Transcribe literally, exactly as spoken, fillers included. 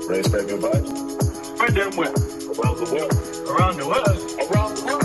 Raise back your body. Where them went? Around the world. Around the world. Around the world.